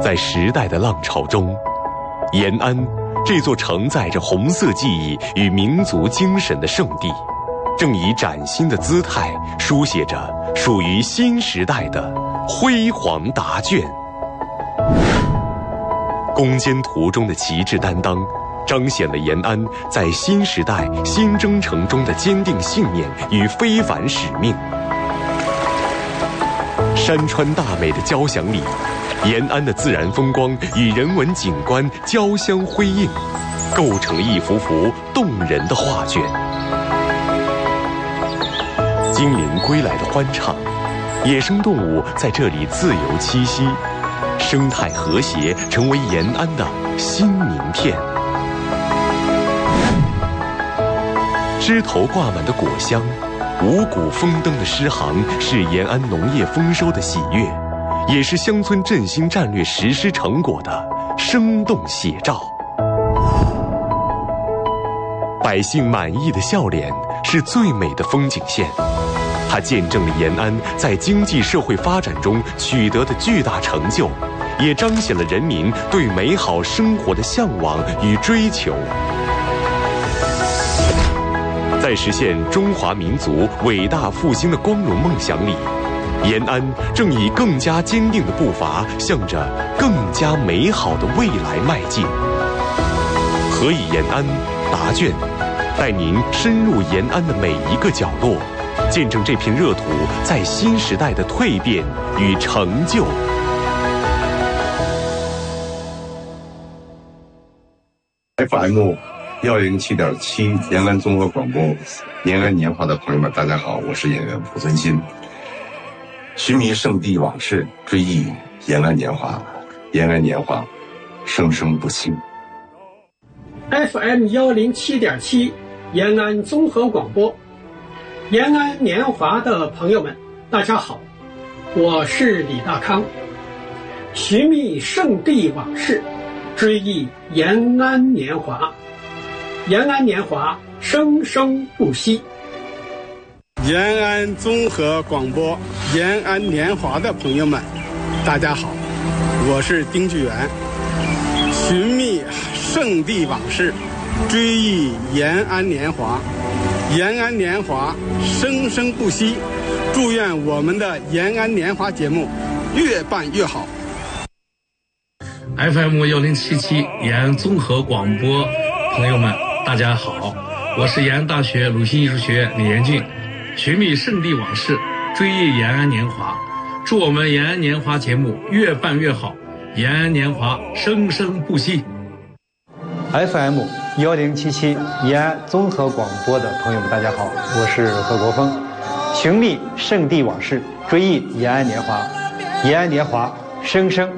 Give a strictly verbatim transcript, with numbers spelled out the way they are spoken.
在时代的浪潮中，延安这座承载着红色记忆与民族精神的圣地，正以崭新的姿态书写着属于新时代的辉煌答卷。攻坚途中的旗帜担当，彰显了延安在新时代新征程中的坚定信念与非凡使命。山川大美的交响里，延安的自然风光与人文景观交相辉映，构成了一幅幅动人的画卷。精灵归来的欢唱，野生动物在这里自由栖息，生态和谐成为延安的新名片。枝头挂满的果香，五谷丰登的诗行，是延安农业丰收的喜悦，也是乡村振兴战略实施成果的生动写照。百姓满意的笑脸是最美的风景线，它见证了延安在经济社会发展中取得的巨大成就，也彰显了人民对美好生活的向往与追求。在实现中华民族伟大复兴的光荣梦想里，延安正以更加坚定的步伐向着更加美好的未来迈进。何以延安答卷带您深入延安的每一个角落，见证这片热土在新时代的蜕变与成就。 F M 幺零七点七延安综合广播，延安年华的朋友们，大家好，我是演员濮存昕。寻觅圣地往事，追忆延安年华，延安年华，生生不息。 F M 幺零七点七延安综合广播，延安年华的朋友们，大家好，我是李大康。寻觅圣地往事，追忆延安年华，延安年华，生生不息。 延安综合广播，延安年华的朋友们，大家好，我是丁巨源。寻觅圣地往事，追忆延安年华，延安年华，生生不息。祝愿我们的延安年华节目越办越好。 F M 幺零七七延安综合广播朋友们，大家好，我是延安大学鲁迅艺术学院李延俊。寻觅圣地往事，追忆延安年华，祝我们延安年华节目越办越好，延安年华生生不息。 F M 幺零七七延安综合广播的朋友们，大家好，我是何国峰。寻觅圣地往事，追忆延安年华，延安年华生生